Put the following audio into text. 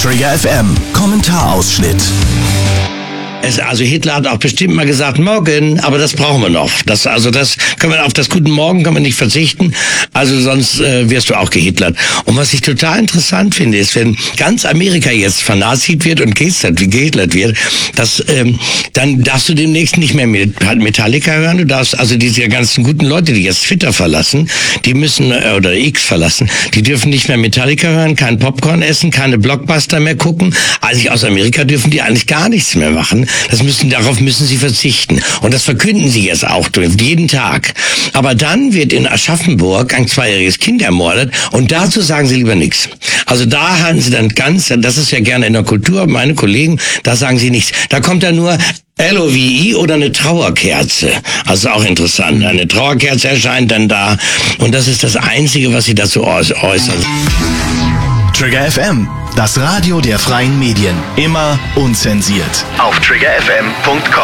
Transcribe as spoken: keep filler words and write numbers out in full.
Trigger F M, Kommentarausschnitt. Es, also Hitler hat auch bestimmt mal gesagt, morgen, aber das brauchen wir noch. Das, also das können wir auf das Guten Morgen können wir nicht verzichten, also sonst äh, wirst du auch gehitlert. Und was ich total interessant finde, ist, wenn ganz Amerika jetzt vernazit wird und gehitlert wird, dass, ähm, dann darfst du demnächst nicht mehr mit Metallica hören, du darfst also diese ganzen guten Leute, die jetzt Twitter verlassen, die müssen, äh, oder X verlassen, die dürfen nicht mehr Metallica hören, kein Popcorn essen, keine Blockbuster mehr gucken. Also aus Amerika dürfen die eigentlich gar nichts mehr machen. Das müssen, darauf müssen sie verzichten. Und das verkünden sie jetzt auch jeden Tag. Aber dann wird in Aschaffenburg ein zweijähriges Kind ermordet und dazu sagen sie lieber nichts. Also da haben sie dann ganz, das ist ja gerne in der Kultur, meine Kollegen, da sagen sie nichts. Da kommt dann nur L O V E oder eine Trauerkerze. Also auch interessant. Eine Trauerkerze erscheint dann da und das ist das Einzige, was sie dazu äußern. Trigger F M, das Radio der freien Medien. Immer unzensiert. Auf trigger f m punkt com.